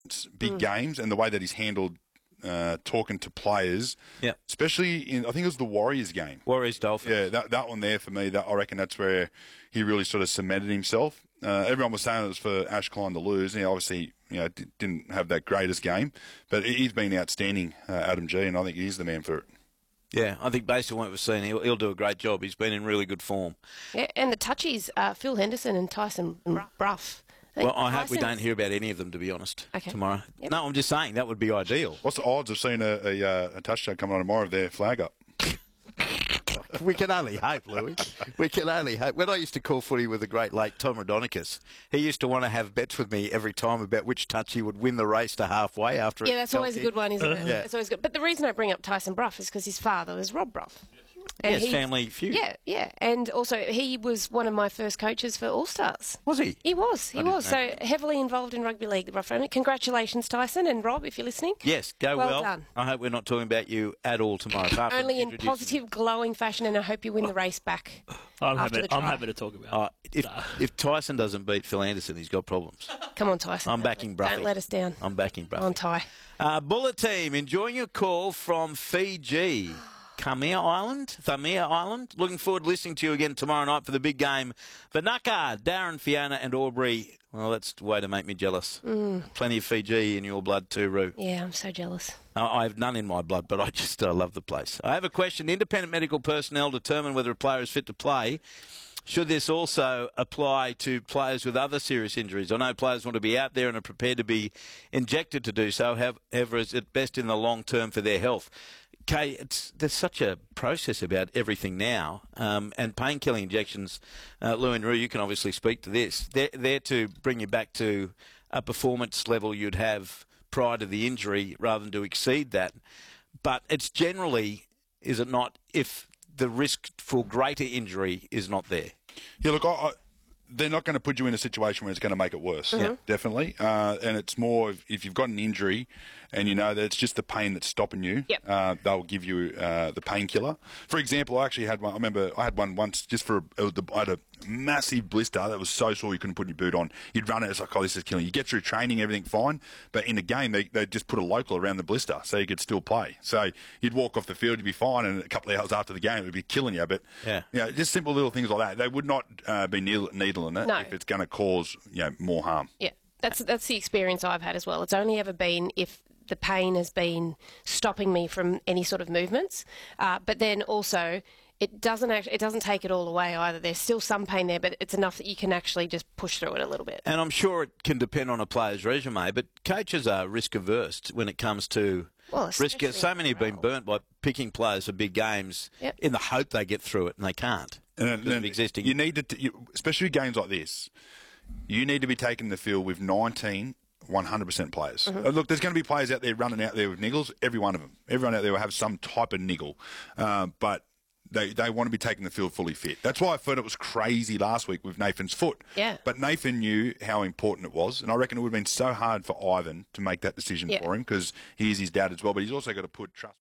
big games and the way that he's handled talking to players, especially in, I think it was the Warriors game. Warriors-Dolphins. Yeah, that one there for me, I reckon that's where he really sort of cemented himself. Everyone was saying it was for Ash Klein to lose. He obviously, didn't have that greatest game, but he's been outstanding, Adam G, and I think he's the man for it. Yeah, I think based on what we've seen, he'll do a great job. He's been in really good form. Yeah, and the touchies, Phil Henderson and Tyson Bruff. Well, I hope we don't hear about any of them, to be honest, tomorrow. Yep. No, I'm just saying that would be ideal. What's the odds of seeing a touchdown coming on tomorrow of their flag up? We can only hope, Louis. We can only hope. When I used to call footy with the great late Tom Rodonicus, he used to want to have bets with me every time about which touch he would win the race to halfway after. Yeah, that's always a good one, isn't it? Yeah. It's always good. But the reason I bring up Tyson Bruff is because his father was Rob Bruff. And yes, family feud. Yeah. And also, he was one of my first coaches for All-Stars. Was he? He was. So heavily involved in rugby league, Bruff. Congratulations, Tyson and Rob, if you're listening. Yes, go well done. I hope we're not talking about you at all tomorrow. Only in positive, glowing fashion, and I hope you win the race back. I'm happy to talk about it. If Tyson doesn't beat Phil Anderson, he's got problems. Come on, Tyson. I'm backing Bruffy. Don't let us down. I'm backing Bruffy. On Ty. Bullet team, enjoying a call from Fiji. Thamea Island. Looking forward to listening to you again tomorrow night for the big game. Vanaka, Darren, Fiona and Aubrey. Well, that's the way to make me jealous. Plenty of Fiji in your blood too, Roo. Yeah, I'm so jealous. I have none in my blood, but I just love the place. I have a question. Independent medical personnel determine whether a player is fit to play. Should this also apply to players with other serious injuries? I know players want to be out there and are prepared to be injected to do so. However, is it best in the long term for their health? Okay, there's such a process about everything now, and painkilling injections, Lou and Roo, you can obviously speak to this. They're to bring you back to a performance level you'd have prior to the injury rather than to exceed that. But it's generally, is it not, if the risk for greater injury is not there? Yeah, look, they're not going to put you in a situation where it's going to make it worse. Mm-hmm. Definitely. And it's more if you've got an injury and you know that it's just the pain that's stopping you, they'll give you the painkiller. For example, I actually had one. I remember I had one once just for I had a massive blister that was so sore you couldn't put your boot on. You'd run it, it's like, oh, this is killing you. You get through training, everything fine, but in the game they just put a local around the blister so you could still play. So you'd walk off the field, you'd be fine, and a couple of hours after the game it would be killing you. But just simple little things like that. They would not be needling it if it's going to cause more harm. Yeah, that's the experience I've had as well. It's only ever been if the pain has been stopping me from any sort of movements, but then also it doesn't take it all away either. There's still some pain there, but it's enough that you can actually just push through it a little bit. And I'm sure it can depend on a player's resume, but coaches are risk averse when it comes to risk. So many have been burnt by picking players for big games in the hope they get through it, and they can't. And existing. You need to, especially games like this, you need to be taking the field with 19 100% players. Look, there's going to be players out there running out there with niggles. Every one of them. Everyone out there will have some type of niggle. But they want to be taking the field fully fit. That's why I thought it was crazy last week with Nathan's foot. Yeah. But Nathan knew how important it was, and I reckon it would have been so hard for Ivan to make that decision for him because he is his dad as well, but he's also got to put trust.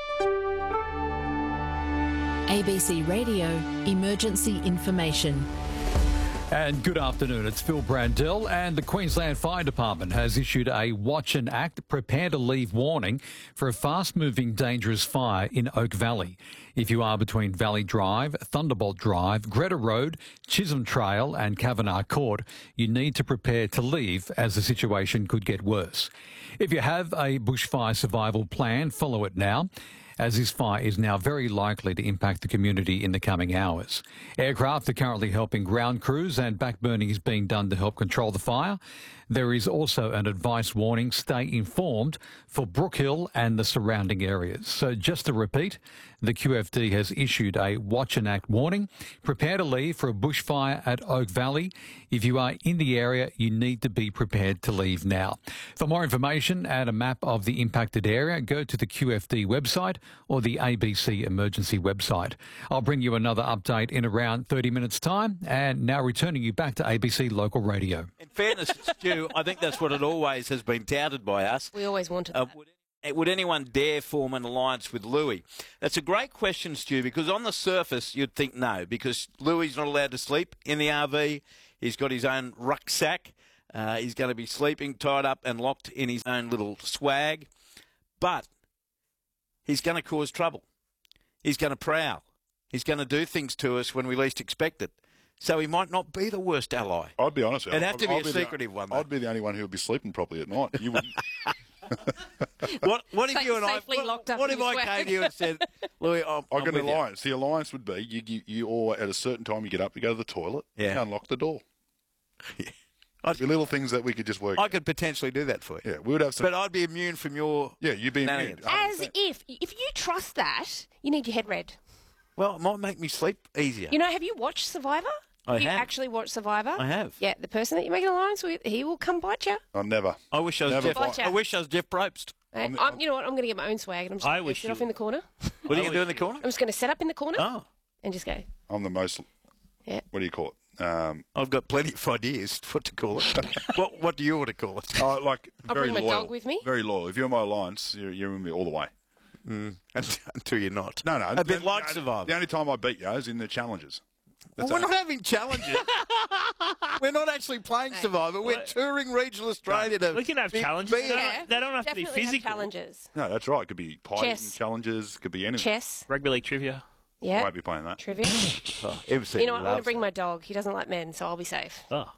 ABC Radio Emergency Information. And good afternoon, it's Phil Brandell, and the Queensland Fire Department has issued a Watch and Act, Prepare to Leave warning for a fast-moving dangerous fire in Oak Valley. If you are between Valley Drive, Thunderbolt Drive, Greta Road, Chisholm Trail and Kavanagh Court, you need to prepare to leave as the situation could get worse. If you have a bushfire survival plan, follow it now, as this fire is now very likely to impact the community in the coming hours. Aircraft are currently helping ground crews and backburning is being done to help control the fire. There is also an advice warning, stay informed, for Brook Hill and the surrounding areas. So just to repeat, the QFD has issued a Watch and Act warning. Prepare to leave for a bushfire at Oak Valley. If you are in the area, you need to be prepared to leave now. For more information and a map of the impacted area, go to the QFD website or the ABC Emergency website. I'll bring you another update in around 30 minutes' time, and now returning you back to ABC Local Radio. In fairness, Stu, I think that's what it always has been touted by us. We always wanted that. Would anyone dare form an alliance with Louis? That's a great question, Stu, because on the surface you'd think no, because Louis not allowed to sleep in the RV. He's got his own rucksack. He's going to be sleeping tied up and locked in his own little swag. But he's going to cause trouble. He's going to prowl. He's going to do things to us when we least expect it. So he might not be the worst ally. I'd be honest. It'd have to be a secretive one, though. I'd be the only one who would be sleeping properly at night. You wouldn't. What if you and I? What if I came to you and said, "Louis, I'm got an with you." alliance. The alliance would be you all at a certain time you get up, you go to the toilet, you unlock the door. There'd be little things that we could just work. I could potentially do that for you. Yeah, we would have some. But I'd be immune from your. Yeah, you'd be immune. As if you trust that, you need your head read. Well, it might make me sleep easier. You know, have you watched Survivor? Have you actually watched Survivor? I have. Yeah, the person that you make an alliance with, he will come bite you. I'll never. I wish I was Jeff Probst. You know what? I'm going to get my own swag and I'm just going to sit off in the corner. What are you going to do in the corner? I'm just going to set up in the corner and just go. I'm the most. Yeah. What do you call it? I've got plenty of ideas what to call it. What do you want to call it? I'll very bring my loyal. dog with me. Very loyal. If you're my alliance, you're with me all the way. Until you're not. No. A bit like Survivor. The only time I beat you is in the challenges. We're not having challenges. We're not actually playing Survivor. We're touring regional Australia. We can have challenges. They don't have to be physical. Challenges. No, that's right. It could be pie challenges. It could be anything. Chess. Rugby league trivia. Yeah. I won't be playing that. Trivia. You know what? I'm going to bring my dog. He doesn't like men, so I'll be safe. Oh.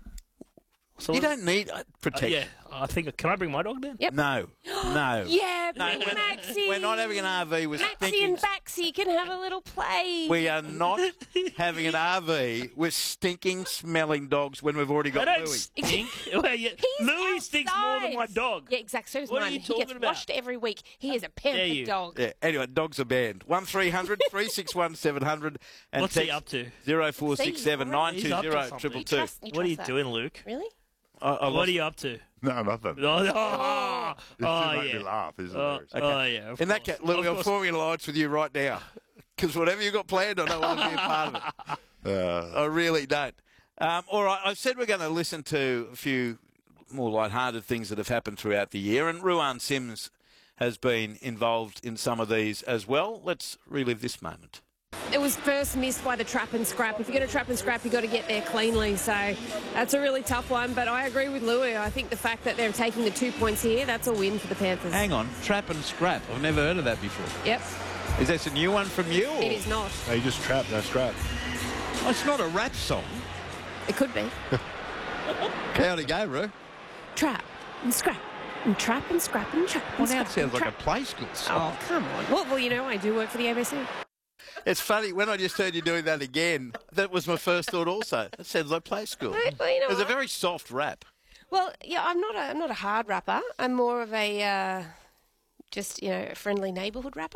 So you don't need protection. Yeah, I think. Can I bring my dog then? Yep. No. Yeah, bring Maxie. We're not having an RV with Maxie stinking... and Baxie can have a little play. We are not having an RV with stinking, smelling dogs when we've already got They don't Louis. stink. Louis stinks more than my dog. Yeah, exactly. So does What are mine. you He talking gets about? washed every week. He is a pampered dog. Yeah. Anyway, dogs are banned. 1300 361 700 and What's he up to? 0467 920 222. What are you doing, Luke? Really? What are you up to? No, nothing. Oh, Make me laugh. Isn't it? yeah. In that case, Louis, I'm forming an alliance with you right now. Because whatever you've got planned, I don't want to be a part of it. I really don't. All right, I said we're going to listen to a few more lighthearted things that have happened throughout the year, and Ruan Sims has been involved in some of these as well. Let's relive this moment. It was first missed by the trap and scrap. If you're going to trap and scrap, you've got to get there cleanly. So that's a really tough one. But I agree with Louis. I think the fact that they're taking the 2 points here, that's a win for the Panthers. Hang on, trap and scrap. I've never heard of that before. Yep. Is this a new one from you? Or? It is not. No, you just trap, no scrap. Oh, it's not a rap song. It could be. How'd it go, Ru? Trap and scrap. And trap and scrap and trap and Well, now it scrap sounds like a play school song. Oh, come on. Well, you know, I do work for the ABC. It's funny, when I just heard you doing that again, that was my first thought also. That sounds like play school. Well, you know It was a what? very soft rap. Well, yeah, I'm not a hard rapper. I'm more of a just, you know, a friendly neighbourhood rapper.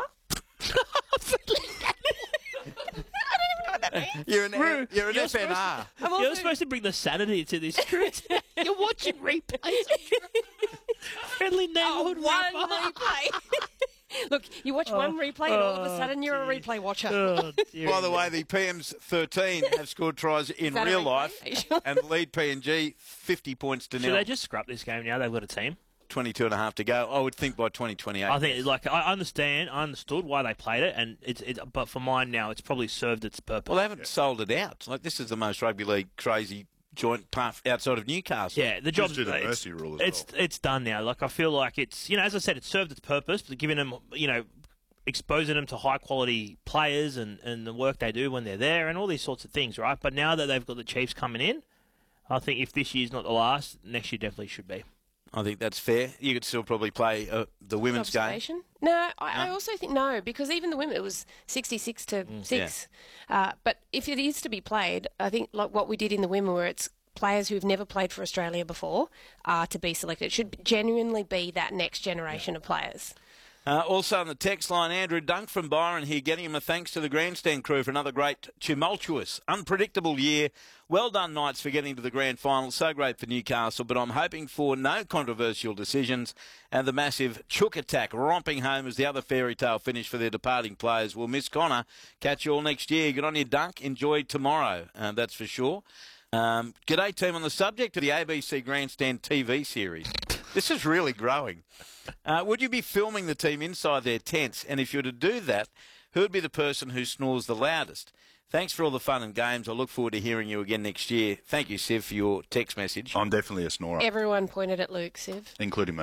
You're an FNR. You're supposed to bring the sanity to this. You're watching replays. Friendly neighbourhood One rapper. replay. Look, you watch one replay and all of a sudden you're a replay watcher. By the way, the PMs 13 have scored tries in that a real replay? life and lead PNG 50 points to Should nil. they just scrap this game now? They've got a team. 22 and a half to go. I would think by 2028. I think, I understood why they played it, and but for mine now, it's probably served its purpose. Well, they haven't sold it out. Like, this is the most rugby league crazy joint path outside of Newcastle. Yeah, the job's do the mercy rule as well. It's done now. Like, I feel like it's, you know, as I said, it served its purpose, but giving them, you know, exposing them to high quality players and the work they do when they're there and all these sorts of things, right? But now that they've got the Chiefs coming in, I think if this year's not the last, next year definitely should be. I think that's fair. You could still probably play the women's game. No, I also think no, because even the women, it was 66 to 6. Yeah. But if it is to be played, I think like what we did in the women, where it's players who've never played for Australia before are to be selected. It should genuinely be that next generation of players. Also on the text line, Andrew Dunk from Byron here, getting him a thanks to the grandstand crew for another great, tumultuous, unpredictable year. Well done, Knights, for getting to the grand final. So great for Newcastle, but I'm hoping for no controversial decisions and the massive chook attack romping home as the other fairy tale finish for their departing players. We'll miss Connor. Catch you all next year. Good on you, Dunk. Enjoy tomorrow, that's for sure. G'day, team. On the subject of the ABC Grandstand TV series, this is really growing. Would you be filming the team inside their tents? And if you were to do that, who would be the person who snores the loudest? Thanks for all the fun and games. I look forward to hearing you again next year. Thank you, Siv, for your text message. I'm definitely a snorer, Everyone pointed at Luke, Siv. including me.